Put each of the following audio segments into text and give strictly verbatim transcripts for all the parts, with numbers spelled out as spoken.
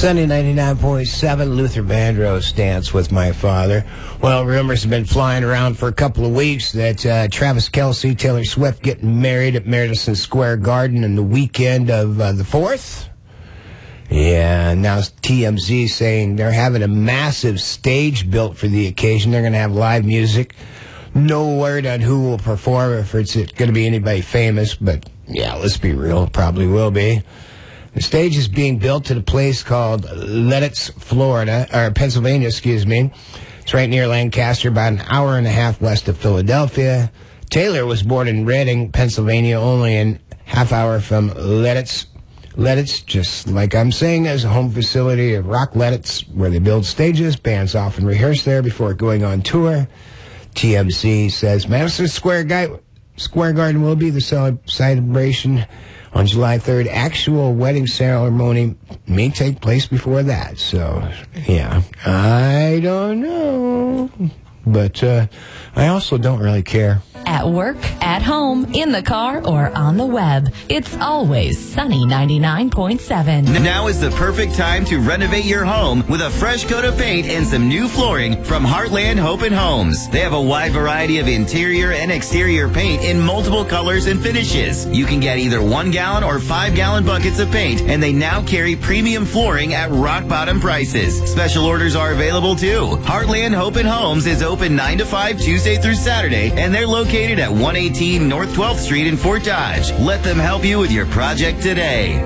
Sunny ninety-nine point seven, Luther Vandross, Dance with My Father. Well, rumors have been flying around for a couple of weeks that uh, Travis Kelce, Taylor Swift getting married at Madison Square Garden in the weekend of uh, the fourth. Yeah, now T M Z saying they're having a massive stage built for the occasion. They're going to have live music. No word on who will perform, if it's going to be anybody famous, but yeah, let's be real, it probably will be. The stage is being built at a place called Ledditz, Florida, or Pennsylvania, excuse me. It's right near Lancaster, about an hour and a half west of Philadelphia. Taylor was born in Reading, Pennsylvania, only a half hour from Ledditz. Ledditz, just like I'm saying, is a home facility of Rock Ledditz, where they build stages. Bands often rehearse there before going on tour. T M Z says Madison Square, Guy- Square Garden will be the cele- celebration on July third. Actual wedding ceremony may take place before that. So, yeah, I don't know. But uh, I also don't really care. At work, at home, in the car, or on the web, it's always Sunny ninety-nine point seven. Now is the perfect time to renovate your home with a fresh coat of paint and some new flooring from Heartland Hope and Homes. They have a wide variety of interior and exterior paint in multiple colors and finishes. You can get either one gallon or five gallon buckets of paint, and they now carry premium flooring at rock bottom prices. Special orders are available too. Heartland Hope and Homes is open nine to five Tuesday through Saturday, and they're located at one eighteen North twelfth Street in Fort Dodge. Let them help you with your project today.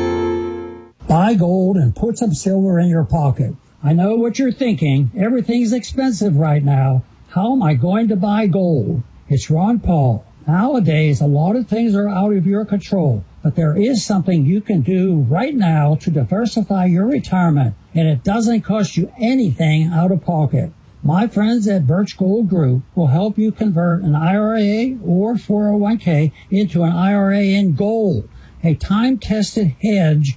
Buy gold and put some silver in your pocket. I know what you're thinking. Everything's expensive right now. How am I going to buy gold? It's Ron Paul. Nowadays, a lot of things are out of your control, but there is something you can do right now to diversify your retirement, and it doesn't cost you anything out of pocket. My friends at Birch Gold Group will help you convert an I R A or four oh one k into an I R A in gold, a time-tested hedge